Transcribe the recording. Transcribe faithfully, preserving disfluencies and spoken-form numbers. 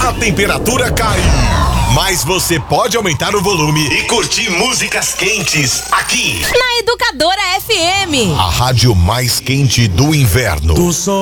a temperatura cai. Mas você pode aumentar o volume e curtir músicas quentes aqui na Educadora F M. A rádio mais quente do inverno. Do sol